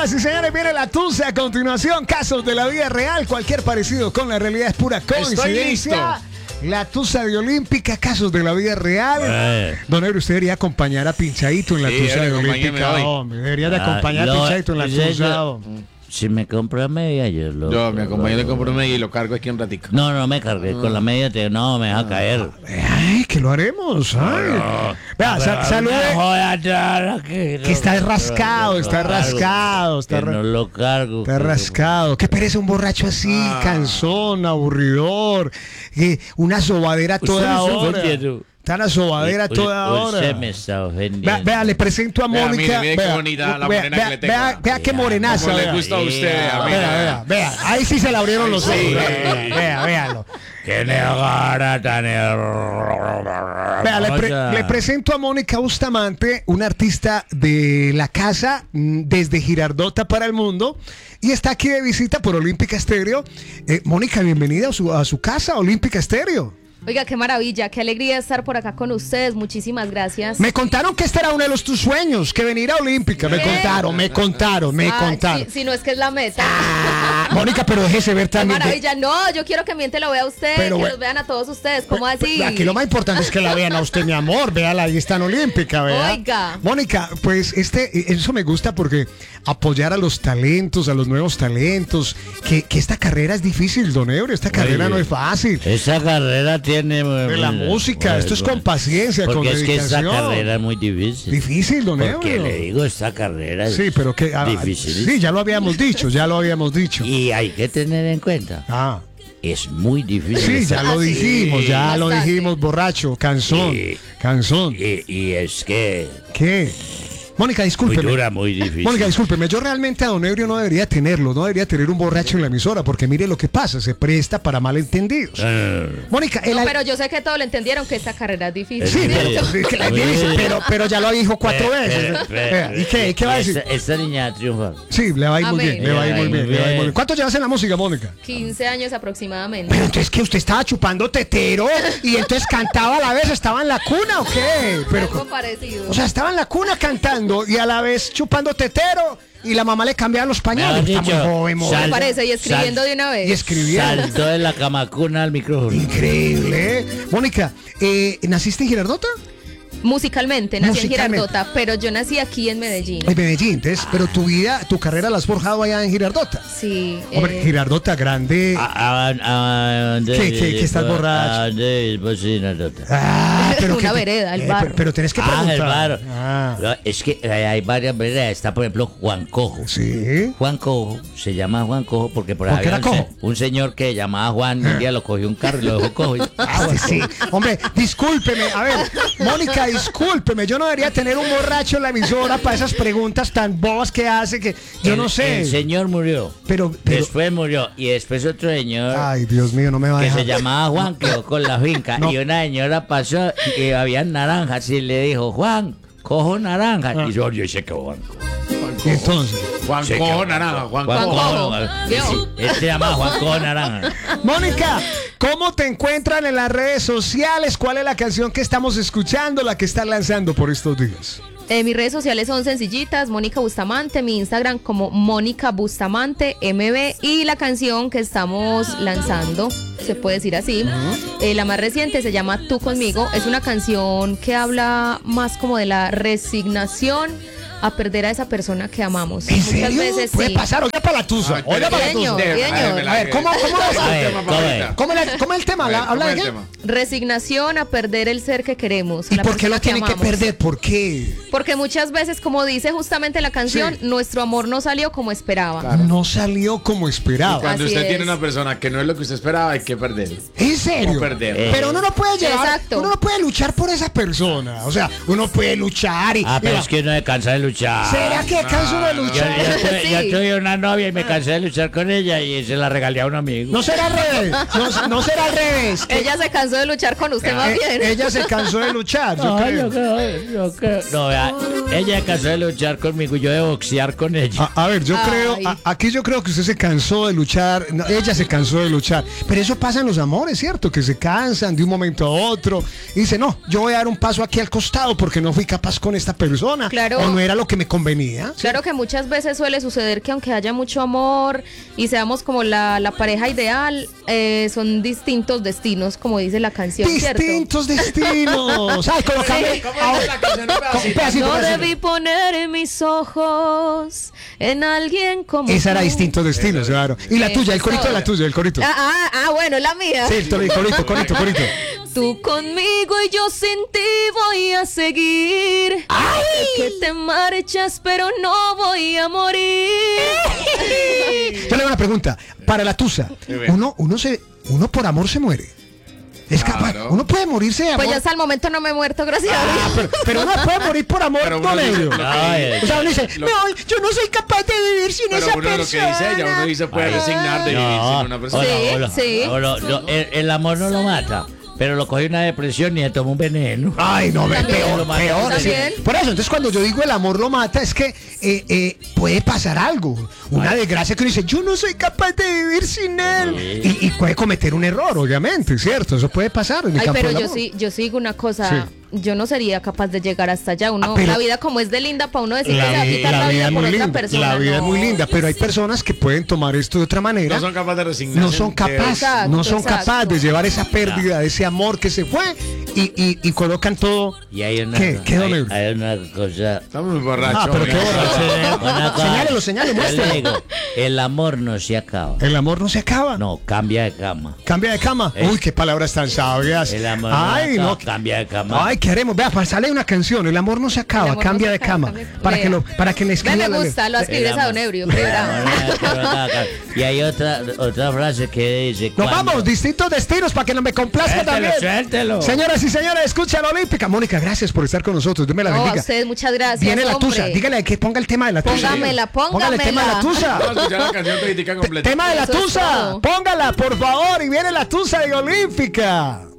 Señoras y señores, viene la tusa a continuación. Casos de la vida real. Cualquier parecido con la realidad es pura coincidencia. La tusa de Olímpica, casos de la vida real. Don Ebro, usted debería acompañar a Pinchadito en la tusa de Olímpica. Hombre, debería de acompañar a Pinchadito en la tusa. Si me compro media, yo me acompaño, le compro media y lo cargo aquí un ratico. No me cargué con la media, no me deja caer. Ay, que lo haremos. Ay. Vea, salude. Que está rascado, está rascado. No lo cargo. Está rascado. Qué pereza un borracho así, cansón, aburridor. Una sobadera toda hora. Está la sobadera toda hora. Usted me está ofendiendo. Vea, le presento a Mónica. Mire qué bonita la morena que le tengo. Vea qué morenaza. ¿Cómo le gusta a usted? Vea. Ahí sí se le abrieron los ojos. Véalo. Que negara tan Vea, le presento a Mónica Bustamante, una artista de la casa desde Girardota para el mundo, y está aquí de visita por Olímpica Estéreo. Mónica, bienvenida a su casa, Olímpica Estéreo. Oiga, qué maravilla, qué alegría estar por acá con ustedes. Muchísimas gracias. Me contaron que este era uno de tus sueños, que venir a Olímpica. Me contaron. Si no es que es la meta. Mónica, pero déjese ver también. Qué maravilla. No, yo quiero que miente lo vea usted, que los vean a todos ustedes. ¿Cómo así? Aquí lo más importante es que la vean a usted, mi amor. Véala, ahí está en Olímpica, ¿verdad? Oiga. Mónica, pues eso me gusta porque apoyar a los talentos, a los nuevos talentos, que esta carrera es difícil, don Ebro. Esta carrera no es fácil. Esa carrera de la música, esto es con paciencia, con dedicación. Porque es que esta carrera es muy difícil. Difícil, don Ebro. Porque le digo, esta carrera es difícil. Sí, ya lo habíamos dicho. Y hay que tener en cuenta. Es muy difícil. Sí, ya lo dijimos, borracho, cansón. Y es que... ¿Qué? Mónica, discúlpeme. Muy dura, muy difícil. Mónica, discúlpeme. Yo realmente a don Ebrio no debería tener un borracho en la emisora, porque mire lo que pasa, se presta para malentendidos. Mónica, pero yo sé que todos lo entendieron que esta carrera es difícil. Sí, pero ya lo dijo 4 veces. ¿Y qué va a decir? Esta niña triunfa. Sí, le va a ir muy bien. Le va a ir muy bien. ¿Cuánto llevas en la música, Mónica? 15 años aproximadamente. Pero entonces, ¿que usted estaba chupando tetero y entonces cantaba a la vez? ¿Estaba en la cuna o qué? Algo parecido. O sea, estaba en la cuna cantando y a la vez chupando tetero y la mamá le cambiaba los pañales. Está muy joven, me parece, y escribiendo de una vez. Y escribiendo. Saltó de la camacuna al micrófono. Increíble, ¿eh? Mónica, ¿naciste en Girardota? Musicalmente nací en Girardota, pero yo nací aquí en Medellín. En Medellín, entonces, pero tu carrera la has forjado allá en Girardota. Sí. Hombre, Girardota grande. ¿Qué estás borracho? Pero una vereda, el bar. Pero tenés que preguntar. El bar. Es que hay varias veredas. Está, por ejemplo, Juan Cojo. Sí. Juan Cojo, se llama Juan Cojo porque por ahí un señor que llamaba Juan, un día lo cogió un carro y lo dejó cojo. Sí. Hombre, discúlpeme. A ver, Mónica, discúlpeme, yo no debería tener un borracho en la emisora para esas preguntas tan bobas que hace que yo no sé. El señor murió. Pero después murió. Y después otro señor. Ay, Dios mío, no me va a dejar. Que se llamaba Juan, quedó con la finca. No. Y una señora pasó y había naranjas y le dijo, Juan, cojo naranjas. Y yo sé que Juan. Entonces, Juan Cojo Naranja. Juan Cojo. Él se llama Juan Cojo Naranja. Mónica, ¿cómo te encuentran en las redes sociales? ¿Cuál es la canción que estamos escuchando, la que están lanzando por estos días? Mis redes sociales son sencillitas, Mónica Bustamante, mi Instagram como Mónica Bustamante MB, y la canción que estamos lanzando, se puede decir así, la más reciente se llama Tú Conmigo. Es una canción que habla más como de la resignación a perder a esa persona que amamos. ¿En serio? Muchas veces puede sí. pasar, oiga para la tusa. Oiga para la tusa. A ver, ¿cómo es el tema? ¿Habla de qué? Resignación a perder el ser que queremos. ¿Y por qué lo tienen que perder? ¿Por qué? Porque muchas veces, como dice justamente la canción, nuestro amor no salió como esperaba. Claro. No salió como esperaba. Y cuando usted tiene una persona que no es lo que usted esperaba, hay que perder. ¿En serio? Pero uno no puede llevar, exacto, uno no puede luchar por esa persona. O sea, uno puede luchar y... pero es que uno se cansa de luchar. ¿Será que canso de luchar? Yo tuve una novia y me cansé de luchar con ella y se la regalé a un amigo. No será al revés. No será al revés. Ella se cansó de luchar con usted más bien. Ella se cansó de luchar, yo creo. No, Vea, ella se cansó de luchar conmigo y yo de boxear con ella. A ver, yo creo, aquí yo creo que usted se cansó de luchar, no, ella se cansó de luchar, pero eso pasa en los amores, ¿cierto? Que se cansan de un momento a otro y dice, no, yo voy a dar un paso aquí al costado porque no fui capaz con esta persona, claro, o no era lo que me convenía. Claro que muchas veces suele suceder que aunque haya mucho amor y seamos como la pareja ideal, son distintos destinos, como dice la canción, distintos destinos. Ay, colócame. No debí poner mis ojos en alguien como esa era tú. distintos destinos, claro. Y la tuya, el corito de la tuya, el corito. Bueno, la mía. Sí, el corito. Tú conmigo y yo sin ti voy a seguir. ¡Ay! Que te marchas, pero no voy a morir. Yo le hago una pregunta. Para la tusa, uno por amor se muere. Es capaz, uno puede morirse de amor. Pues yo hasta el momento no me he muerto, gracias a Dios. Pero uno puede morir por amor, no negro. O sea, uno dice, no, yo no soy capaz de vivir sin esa persona. Lo que dice ella, uno dice puede resignar de vivir sin una persona. Sí. El amor no lo mata. Pero lo coge una depresión y le toma un veneno. Ay, no, peor. Sí. ¿También? Por eso, entonces cuando yo digo el amor lo mata, es que puede pasar algo. Una desgracia que uno dice, yo no soy capaz de vivir sin él. Y puede cometer un error, obviamente, ¿cierto? Eso puede pasar en el campo pero del amor. yo sí digo una cosa. Sí. Yo no sería capaz de llegar hasta allá. La vida como es de linda para uno decir que se va a quitar la vida por muy otra linda, persona. la vida es muy linda, pero hay personas que pueden tomar esto de otra manera. No son capaces de resignarse. No son capaces de llevar esa pérdida, de ese amor que se fue y colocan todo. Y hay una, ¿Qué, don Ebro? hay una cosa. Estamos muy borrachos. Pero qué borracho. Señálelo, muéstralo. El amor no se acaba. El amor no se acaba. No, cambia de cama. Cambia de cama. Uy, qué palabras tan sabias. El amor no cambia de cama. Ay, ¿qué haremos? Vea, sale una canción. El amor no se acaba, cambia de cama. Para que le escriba. Me gusta, lo escribes a don Ebrio. Y hay otra frase que dice. Nos vamos, distintos destinos, para que no me complazca también. Suéltelo. Señoras y señores, escucha la Olímpica. Mónica, gracias por estar con nosotros. Deme la bendiga. A usted, muchas gracias. Viene la tusa. Dígale que ponga el tema de la tusa. Póngamela. Póngale el tema de la tusa. Vamos a escuchar la canción crítica completa. Tema de la Eso es tusa. todo. Póngala, por favor. Y viene la tusa de Olímpica.